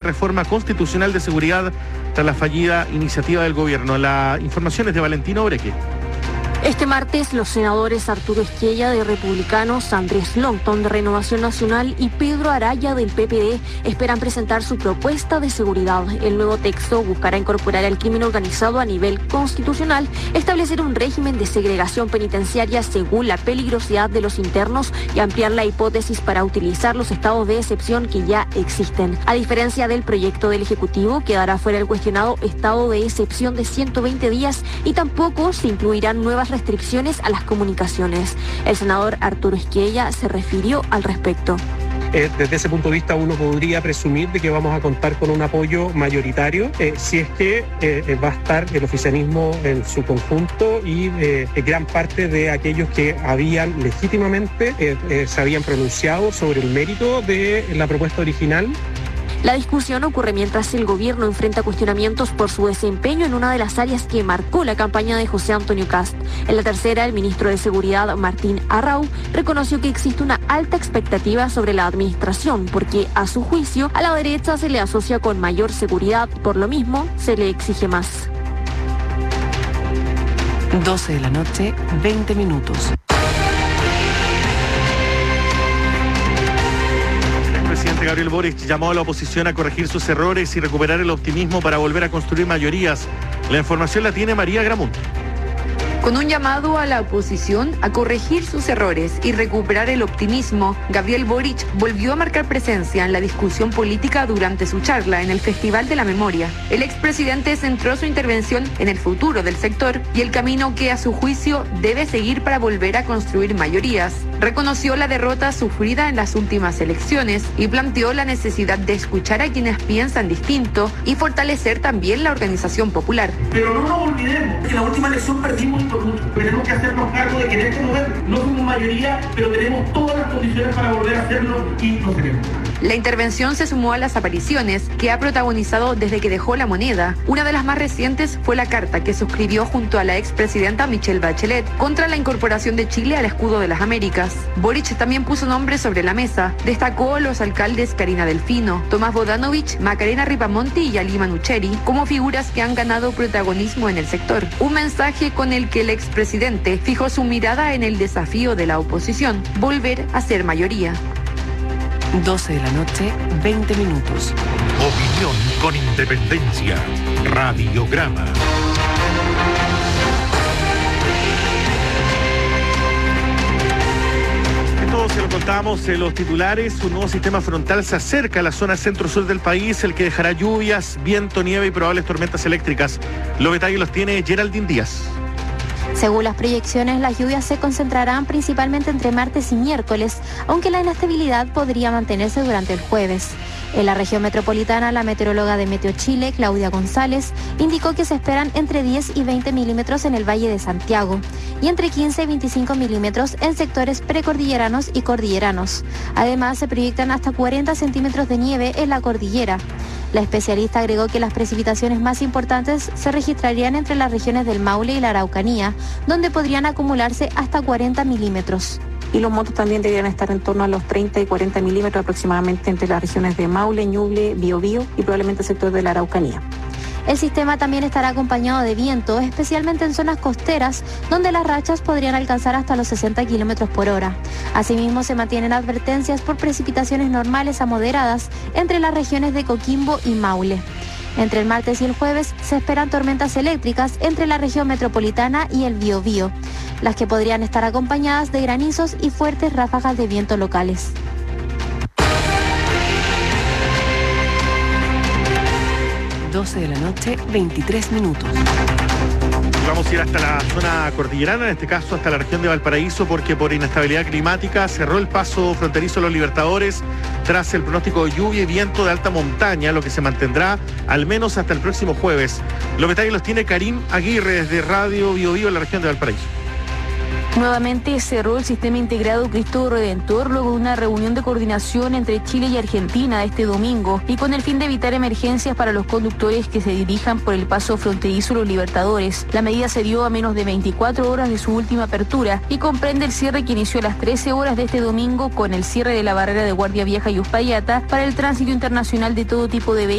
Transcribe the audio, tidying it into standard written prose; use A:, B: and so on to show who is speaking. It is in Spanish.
A: reforma constitucional de seguridad tras la fallida iniciativa del gobierno. La información es de Valentino Oreque.
B: Este martes, los senadores Arturo Esquella de Republicanos, Andrés Longton de Renovación Nacional y Pedro Araya del PPD esperan presentar su propuesta de seguridad. El nuevo texto buscará incorporar al crimen organizado a nivel constitucional, establecer un régimen de segregación penitenciaria según la peligrosidad de los internos y ampliar la hipótesis para utilizar los estados de excepción que ya existen. A diferencia del proyecto del Ejecutivo, quedará fuera el cuestionado estado de excepción de 120 días y tampoco se incluirán nuevas restricciones a las comunicaciones. El senador Arturo Esquella se refirió al respecto.
C: Desde ese punto de vista uno podría presumir de que vamos a contar con un apoyo mayoritario si es que va a estar el oficialismo en su conjunto y gran parte de aquellos que habían legítimamente se habían pronunciado sobre el mérito de la propuesta original.
B: La discusión ocurre mientras el gobierno enfrenta cuestionamientos por su desempeño en una de las áreas que marcó la campaña de José Antonio Kast. En la tercera, el ministro de Seguridad, Martín Arrau, reconoció que existe una alta expectativa sobre la administración, porque, a su juicio, a la derecha se le asocia con mayor seguridad, por lo mismo, se le exige más.
D: 12 de la noche, 20 minutos.
A: El presidente Gabriel Boric llamó a la oposición a corregir sus errores y recuperar el optimismo para volver a construir mayorías. La información la tiene María Gramunt.
E: Con un llamado a la oposición a corregir sus errores y recuperar el optimismo, Gabriel Boric volvió a marcar presencia en la discusión política durante su charla en el Festival de la Memoria. El expresidente centró su intervención en el futuro del sector y el camino que, a su juicio, debe seguir para volver a construir mayorías. Reconoció la derrota sufrida en las últimas elecciones y planteó la necesidad de escuchar a quienes piensan distinto y fortalecer también la organización popular.
F: Pero no nos olvidemos que en la última elección perdimos. Tenemos que hacernos cargo de que en este momento no somos mayoría, pero tenemos todas las condiciones para volver a hacerlo y lo seremos.
E: La intervención se sumó a las apariciones que ha protagonizado desde que dejó la moneda. Una de las más recientes fue la carta que suscribió junto a la expresidenta Michelle Bachelet contra la incorporación de Chile al escudo de las Américas. Boric también puso nombres sobre la mesa. Destacó a los alcaldes Karina Delfino, Tomás Bodanovich, Macarena Ripamonti y Ali Manucheri como figuras que han ganado protagonismo en el sector. Un mensaje con el que el expresidente fijó su mirada en el desafío de la oposición, volver a ser mayoría.
D: 12 de la noche, 20 minutos.
G: Opinión con independencia. Radiograma.
A: Esto se lo contábamos en los titulares. Un nuevo sistema frontal se acerca a la zona centro-sur del país, el que dejará lluvias, viento, nieve y probables tormentas eléctricas. Los detalles los tiene Geraldine Díaz.
H: Según las proyecciones, las lluvias se concentrarán principalmente entre martes y miércoles, aunque la inestabilidad podría mantenerse durante el jueves. En la región metropolitana, la meteoróloga de Meteo Chile, Claudia González, indicó que se esperan entre 10 y 20 milímetros en el Valle de Santiago y entre 15 y 25 milímetros en sectores precordilleranos y cordilleranos. Además, se proyectan hasta 40 centímetros de nieve en la cordillera. La especialista agregó que las precipitaciones más importantes se registrarían entre las regiones del Maule y la Araucanía, donde podrían acumularse hasta 40 milímetros.
I: Y los montos también deberían estar en torno a los 30 y 40 milímetros aproximadamente entre las regiones de Maule, Ñuble, Biobío y probablemente el sector de la Araucanía.
H: El sistema también estará acompañado de viento, especialmente en zonas costeras, donde las rachas podrían alcanzar hasta los 60 kilómetros por hora. Asimismo, se mantienen advertencias por precipitaciones normales a moderadas entre las regiones de Coquimbo y Maule. Entre el martes y el jueves se esperan tormentas eléctricas entre la región metropolitana y el Biobío, las que podrían estar acompañadas de granizos y fuertes ráfagas de viento locales.
D: De la noche, 23 minutos.
A: Vamos a ir hasta la zona cordillerana, en este caso hasta la región de Valparaíso, porque por inestabilidad climática cerró el paso fronterizo Los Libertadores tras el pronóstico de lluvia y viento de alta montaña, lo que se mantendrá al menos hasta el próximo jueves. Los detalles los tiene Karim Aguirre desde Radio Biobío en la región de Valparaíso.
J: Nuevamente cerró el sistema integrado Cristo Redentor luego de una reunión de coordinación entre Chile y Argentina este domingo y con el fin de evitar emergencias para los conductores que se dirijan por el paso fronterizo Los Libertadores. La medida se dio a menos de 24 horas de su última apertura y comprende el cierre que inició a las 13 horas de este domingo con el cierre de la barrera de Guardia Vieja y Uspallata para el tránsito internacional de todo tipo de vehículos